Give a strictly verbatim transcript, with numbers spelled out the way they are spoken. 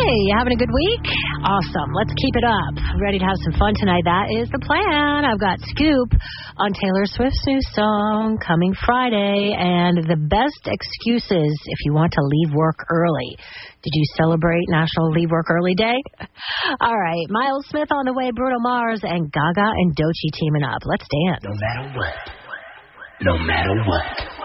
you having a good week? Awesome. Let's keep it up. Ready to have some fun tonight. That is the plan. I've got Scoop on Taylor Swift's new song coming Friday and the best excuses if you want to leave work early. Did you celebrate National Leave Work Early Day? All right. Miles Smith on the way, Bruno Mars, and Gaga and Doechii teaming up. Let's dance. No matter what. No matter what.